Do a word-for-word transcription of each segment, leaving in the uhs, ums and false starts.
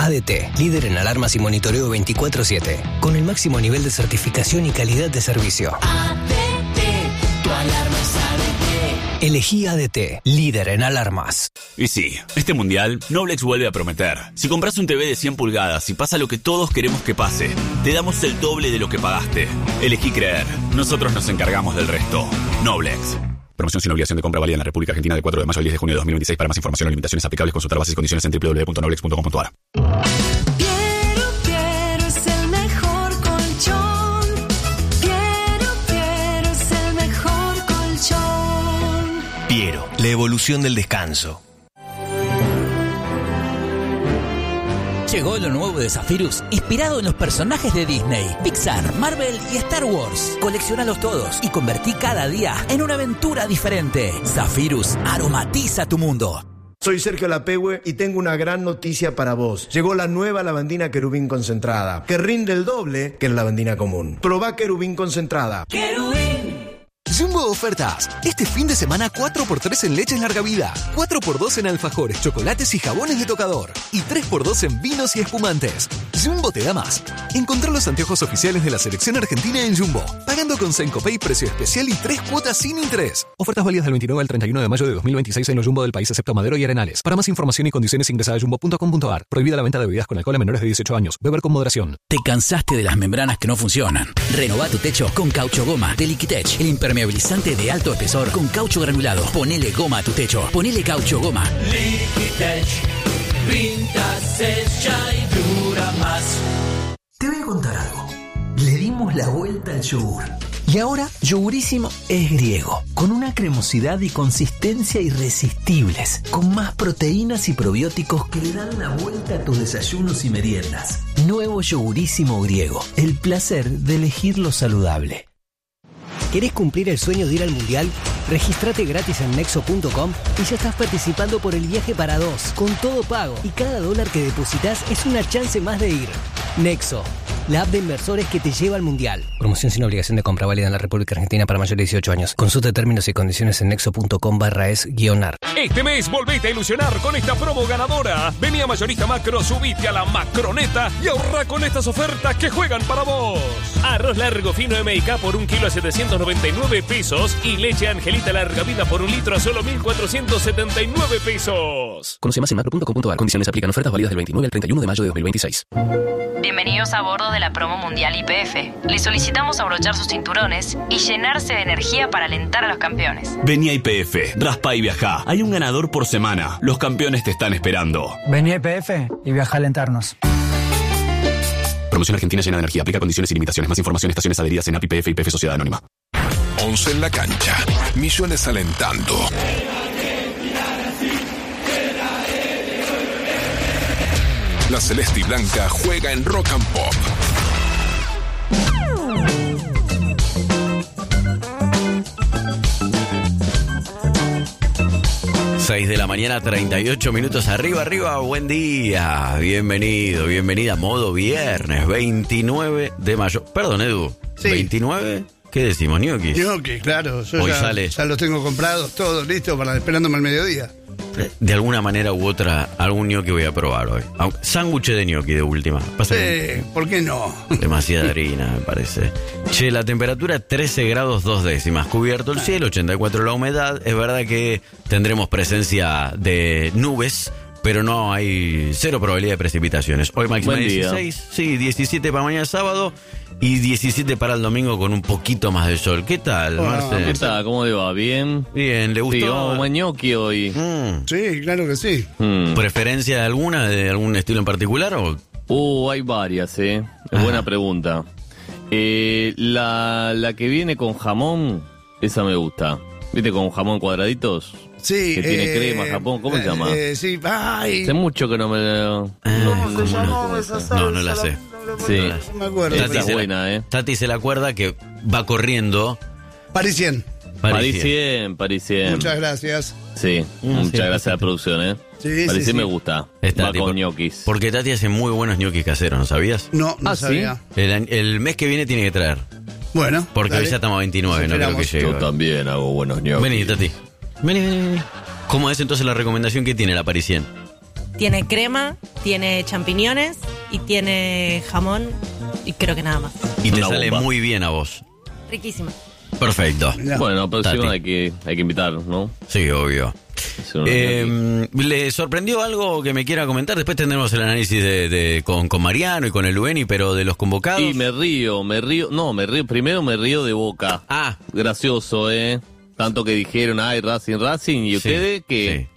A D T, líder en alarmas y monitoreo veinticuatro siete, con el máximo nivel de certificación y calidad de servicio. A D T, tu alarma es A D T. Elegí A D T, líder en alarmas. Y sí, este mundial, Noblex vuelve a prometer. Si compras un T V de cien pulgadas y pasa lo que todos queremos que pase, te damos el doble de lo que pagaste. Elegí creer. Nosotros nos encargamos del resto. Noblex. Promoción sin obligación de compra válida en la República Argentina de cuatro de mayo al diez de junio de dos mil veintiséis. Para más información o limitaciones aplicables, consultar bases y condiciones en doble u doble u doble u punto noblex punto com punto a r. Piero, Piero es el mejor colchón. Piero, Piero es el mejor colchón. Piero, la evolución del descanso. Llegó lo nuevo de Zephyrus, inspirado en los personajes de Disney, Pixar, Marvel y Star Wars. Coleccionalos todos y convertí cada día en una aventura diferente. Zephyrus aromatiza tu mundo. Soy Sergio Lapehue y tengo una gran noticia para vos. Llegó la nueva lavandina Querubín concentrada, que rinde el doble que la lavandina común. Probá Querubín concentrada. Querubín. Jumbo Ofertas. Este fin de semana cuatro por tres en leches larga vida, cuatro por dos en alfajores, chocolates y jabones de tocador y tres por dos en vinos y espumantes. Jumbo te da más. Encontrá los anteojos oficiales de la selección argentina en Jumbo, pagando con Sencopay precio especial y tres cuotas sin interés. Ofertas válidas del veintinueve al treinta y uno de mayo de dos mil veintiséis en los Jumbo del país excepto Madero y Arenales. Para más información y condiciones ingresa a jumbo punto com punto a r. Prohibida la venta de bebidas con alcohol a menores de dieciocho años. Beber con moderación. ¿Te cansaste de las membranas que no funcionan? Renová tu techo con Caucho Goma de Liquitech, el impermeabilizante de alto espesor con caucho granulado. Ponele goma a tu techo. Ponele Caucho Goma. Liquitech, pinta, secha y dura más. Te voy a contar algo. Le dimos la vuelta al yogur. Y ahora, Yogurísimo es griego, con una cremosidad y consistencia irresistibles, con más proteínas y probióticos que le dan la vuelta a tus desayunos y meriendas. Nuevo Yogurísimo griego, el placer de elegir lo saludable. ¿Querés cumplir el sueño de ir al Mundial? Regístrate gratis en nexo punto com y ya estás participando por el viaje para dos, con todo pago. Y cada dólar que depositas es una chance más de ir. Nexo, la app de inversores que te lleva al Mundial. Promoción sin obligación de compra válida en la República Argentina para mayores de dieciocho años. Consulta términos y condiciones en nexo punto com barra es guión ar. Este mes volvete a ilusionar con esta promo ganadora. Vení a Mayorista Macro, subite a la Macroneta y ahorra con estas ofertas que juegan para vos. Arroz largo fino M y K por un kilo a setecientos noventa y nueve pesos y leche Angelita larga vida por un litro a solo mil cuatrocientos setenta y nueve pesos. Conoce más en macro punto com punto a r. Condiciones aplican. Ofertas válidas del veintinueve al treinta y uno de mayo de dos mil veintiséis. Bienvenidos a bordo de la promo mundial Y P F. Les solicitamos abrochar sus cinturones y llenarse de energía para alentar a los campeones. Vení a Y P F, raspa y viajá. Hay un ganador por semana. Los campeones te están esperando. Vení a Y P F y viaja a alentarnos. Promoción argentina llena de energía. Aplica condiciones y limitaciones. Más información, estaciones adheridas en A P I P F y P F Sociedad Anónima. once en la cancha. Millones alentando. La Celeste y Blanca juega en Rock and Pop. seis de la mañana, treinta y ocho minutos. Arriba, arriba, buen día. Bienvenido, bienvenida. Modo viernes, veintinueve de mayo. Perdón, Edu. Sí. ¿veintinueve? ¿Qué decimos, ñoquis? Ñoquis, claro. Yo Hoy ya, sale. ya los tengo comprados, todos listos para esperándome al mediodía. De alguna manera u otra, algún ñoqui voy a probar hoy. Aunque- Sándwich de ñoqui de última. Pasa que Sí, ¿por qué no? demasiada harina, me parece. Che, la temperatura trece grados dos décimas. Cubierto el cielo, ochenta y cuatro la humedad. Es verdad que tendremos presencia de nubes, pero no hay cero probabilidad de precipitaciones. Hoy máxima Buen día. dieciséis, sí, diecisiete para mañana sábado y diecisiete para el domingo con un poquito más de sol. ¿Qué tal, Hola, Marce? ¿Qué tal? ¿Cómo le va? ¿Bien? Bien, ¿le gustó? Sí, vamos a ñoqui hoy. Mm. Sí, claro que sí. Mm. ¿Preferencia alguna de algún estilo en particular o...? Uh, hay varias, ¿eh? Es Ah. buena pregunta. Eh, la, la que viene con jamón, esa me gusta. ¿Viste con jamón cuadraditos? Sí. Que tiene eh, crema, Japón. ¿Cómo se eh, llama? eh, sí, ay. Hace mucho que no me... Ah, ¿Cómo se ¿cómo llamó no? esa salsa? No, no la sé. Sí. No la sé. No me acuerdo. Esa Tati es se la- buena, ¿eh? Tati se la acuerda que va corriendo. Parisien. Parisien, Parisien. Muchas gracias. Sí, Mm, muchas sí, gracias a la producción, ¿eh? Sí, Parisien sí, sí. me gusta. Está, Va tipo- con ñoquis. Porque Tati hace muy buenos ñoquis caseros, ¿no sabías? No, no Ah, ¿sí? sabía. El, año- el mes que viene tiene que traer. Bueno. Porque dale. hoy ya estamos a veintinueve, no creo que Esperamos. llegue. Yo también hago buenos ñoquis. Vení, Tati. Vení, vení, vení. ¿Cómo es entonces la recomendación que tiene la Parisien? Tiene crema, tiene champiñones y tiene jamón y creo que nada más. Y te Una sale bomba. muy bien a vos. Riquísimo. Perfecto. Bueno, pero Tati. si no hay que, hay que invitar, ¿no? Sí, obvio. Si no, no hay Eh, ¿Le sorprendió algo que me quiera comentar? Después tendremos el análisis de, de- con, con Mariano y con el Lueni, pero de los convocados. Y me río, me río, no, me río, primero me río de Boca. Ah. Gracioso, ¿eh? Tanto que dijeron, ay, Racing, Racing, y Sí, ustedes que...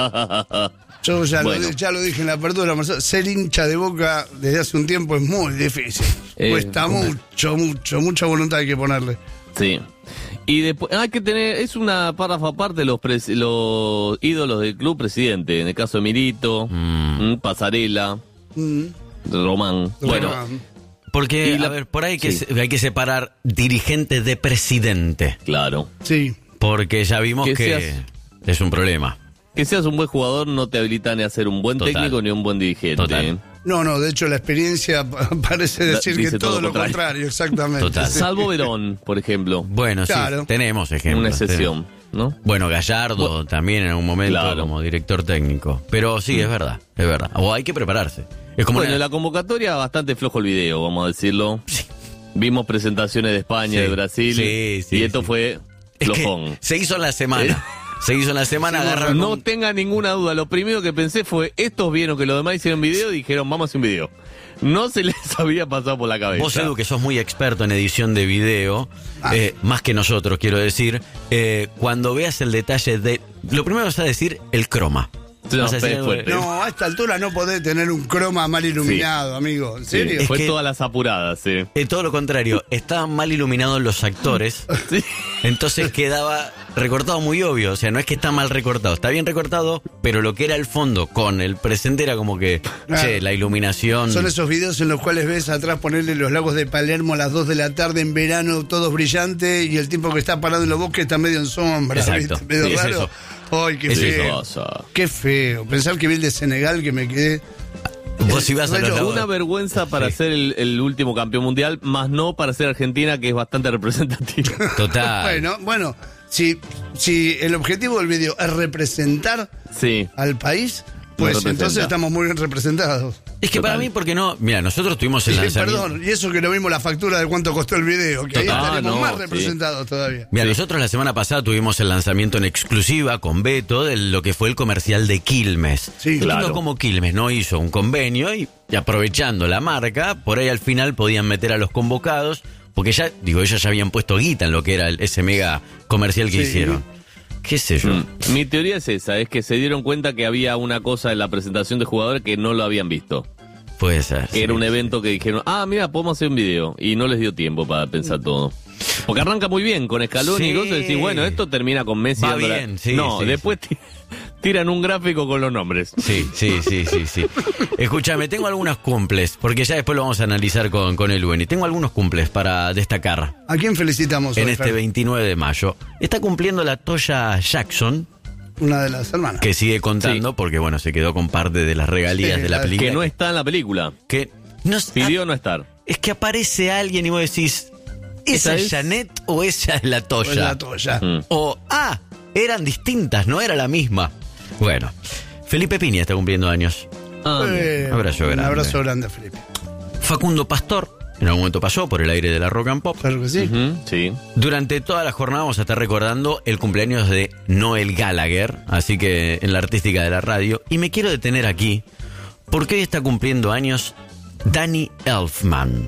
Yo ya, Bueno. lo, ya lo dije en la apertura, Marcelo, ser hincha de Boca desde hace un tiempo es muy difícil. Eh, Cuesta mucho, mucho, mucha voluntad hay que ponerle. Sí. Y después hay que tener, es una párrafo aparte los pres- los ídolos del club presidente, en el caso de Milito, mm, Pasarela, Mm. Román. Bueno, Porque, Y la- a ver, por ahí hay que, Sí. se- hay que separar dirigente de presidente. claro. Sí. Porque ya vimos Que que, seas- es un problema. Que seas un buen jugador no te habilita ni a ser un buen Total. técnico ni un buen dirigente. Total. ¿eh? No, no, de hecho la experiencia pa- parece Da- decir dice que todo, todo lo lo contrario. contrario, exactamente. Total. Sí. Salvo Verón, por ejemplo. Bueno, Claro. sí, tenemos ejemplos. Una excepción, ¿no? Bueno, Gallardo también en un momento Claro. como director técnico. Pero sí, es verdad, es verdad. O hay que prepararse. Es como Bueno, una- la convocatoria bastante flojo el video, vamos a decirlo. Vimos presentaciones de España, Sí. de Brasil, Sí, sí, y esto sí. fue Es que flojón. se hizo en la semana. Se hizo en la semana, agarraron No un- tenga ninguna duda, lo primero que pensé fue, estos vieron que los demás hicieron video y dijeron, vamos a hacer un video. No se les había pasado por la cabeza. Vos, Edu, que sos muy experto en edición de video, eh, más que nosotros, quiero decir, eh, cuando veas el detalle de... Lo primero vas a decir el croma. No, Vas a decir, es fuerte. No, a esta altura no podés tener un croma mal iluminado, amigo. ¿En Sí, serio? fue que- todas las apuradas, sí. Eh, todo lo contrario, estaban mal iluminados los actores, Sí. entonces quedaba recortado muy obvio. O sea, no es que está mal recortado, está bien recortado, pero lo que era el fondo con el presente era como que, Claro. che, la iluminación... Son esos videos en los cuales ves atrás ponerle los lagos de Palermo a las dos de la tarde en verano, todos brillantes, y el tipo que está parado en los bosques está medio en sombra. Exacto. ¿viste? Medio Sí, es raro. eso. Ay, qué Es feo. eso. Qué feo. Pensar que vi el de Senegal que me quedé. Vos si vas a los Bueno, lagos- Una vergüenza para Sí. ser el, el último campeón mundial, más no para ser Argentina, que es bastante representativa. Total. Bueno, bueno, si, si el objetivo del video es representar Sí. al país, pues representa. entonces estamos muy bien representados. Es que Total. para mí, porque no... Mira, nosotros tuvimos el Sí, lanzamiento... perdón, y eso que no vimos la factura de cuánto costó el video, que ahí Total. estaremos Ah, no, más sí. representados todavía. Mira, nosotros la semana pasada tuvimos el lanzamiento en exclusiva con Beto de lo que fue el comercial de Quilmes. Sí, Entiendo claro. cómo Quilmes no hizo un convenio y, y aprovechando la marca, por ahí al final podían meter a los convocados, porque ya, digo, ellos ya habían puesto guita en lo que era el- ese mega comercial que Sí. hicieron. ¿Qué sé yo? Mm. Mi teoría es esa, es que se dieron cuenta que había una cosa en la presentación de jugadores que no lo habían visto. Puede ser. Que sí. era un evento que dijeron, ah, mira, podemos hacer un video. Y no les dio tiempo para pensar todo. Porque arranca muy bien con Scaloni Sí. y cosas, y decís, bueno, esto termina con Messi. Va dándola- bien, sí, No, sí, después ti- tiran un gráfico con los nombres. Sí, sí, sí, sí, sí. Escúchame, tengo algunos cumples, porque ya después lo vamos a analizar con, con el Lueni. Tengo algunos cumples para destacar ¿A quién felicitamos en hoy, este Fer? veintinueve de mayo. Está cumpliendo la Toya Jackson, Una de las hermanas. que sigue contando, porque bueno, se quedó con parte de las regalías Sí, de la la- película. Que no está en la película. Que no, Pidió no estar. es que aparece alguien y vos decís, ¿esa ¿Esa es es? Janet o esa es la Toya? Pues la Toya. Mm. O, ah, eran distintas, no era la misma. Bueno, Felipe Piña está cumpliendo años. Ah, Eh, abrazo un grande. abrazo grande, Felipe. Facundo Pastor, en algún momento pasó por el aire de la Rock and Pop. Claro que sí. ujú, sí. Durante toda la jornada vamos a estar recordando el cumpleaños de Noel Gallagher, así que en la artística de la radio. Y me quiero detener aquí, porque hoy está cumpliendo años Danny Elfman.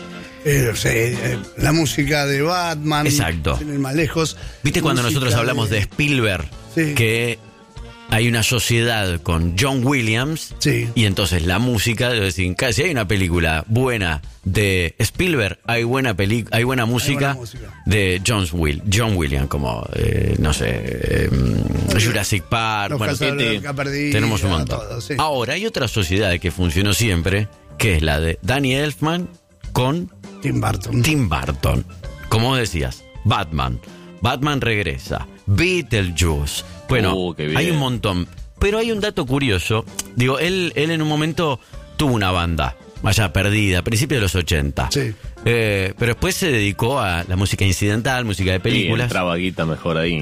Eh, sí, eh, la música de Batman. Exacto. Sin ir más lejos. ¿Viste cuando Música nosotros hablamos de, Spielberg? Sí. Que hay una sociedad con John Williams. Sí. Y entonces la música, es decir, si hay una película buena de Spielberg, hay buena peli hay buena música, buena música. de John, Will John Williams, como, eh, no sé, eh, Jurassic Park. Los Bueno, Cazadores de este, Arca Perdida, tenemos un montón. todo, sí. Ahora, hay otra sociedad que funcionó siempre, que es la de Danny Elfman con Tim Burton. Tim Burton. Como vos decías, Batman. Batman regresa. Beetlejuice. Bueno, Uh, qué bien. hay un montón. Pero hay un dato curioso. Digo, él, él en un momento tuvo una banda, vaya perdida, a principios de los ochenta. Sí. Eh, pero después se dedicó a la música incidental, música de Y películas. entraba guita mejor ahí.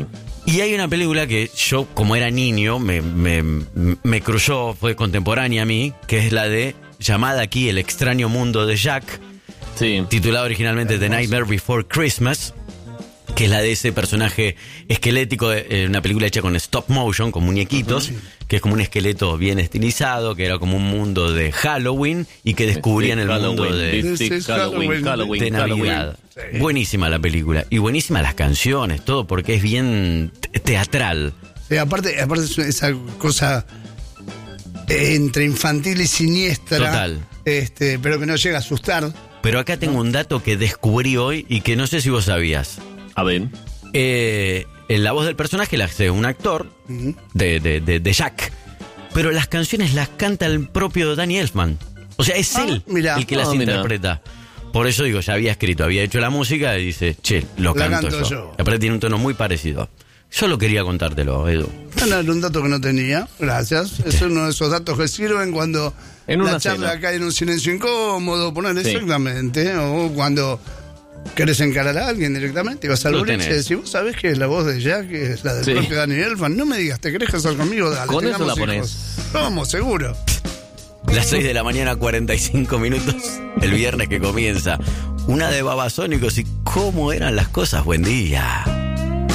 Y hay una película que yo, como era niño, me, me, me cruzó, fue contemporánea a mí, que es la de, llamada aquí El extraño mundo de Jack, sí. titulada originalmente The Nightmare Before Christmas, que es la de ese personaje esquelético, eh, una película hecha con stop motion, con muñequitos, uh-huh. que es como un esqueleto bien estilizado, que era como un mundo de Halloween y que descubrían el Halloween, mundo de, sí, Halloween, Halloween, de Navidad. Sí. Buenísima la película y buenísimas las canciones, todo porque es bien te- teatral. Sí, aparte, aparte es esa cosa eh, entre infantil y siniestra. Total. Este, pero que no llega a asustar. Pero acá tengo un dato que descubrí hoy y que no sé si vos sabías. A ver. Eh, en la voz del personaje la hace un actor uh-huh. de, de, de, de Jack, pero las canciones las canta el propio Danny Elfman. O sea, es ah, él mirá. el que las ah, interpreta. Por eso digo, ya había escrito, había hecho la música y dice, che, lo la canto, canto yo. yo. Aparte tiene un tono muy parecido. Solo quería contártelo, Edu. No, era un dato que no tenía, gracias. Es uno de esos datos que sirven cuando en una la charla cena. cae en un silencio incómodo, poner Sí. exactamente, o cuando querés encarar a alguien directamente y vas al Lo boliche y tenés. decís, vos sabés que es la voz de Jack, que es la del Sí. propio Danny Elfman, no me digas, ¿te querés casar conmigo? Dale, Con eso tengamos la hijos. ponés. Vamos, seguro. Las seis de la mañana, cuarenta y cinco minutos, el viernes que comienza. Una de Babasónicos y cómo eran las cosas. Buen día.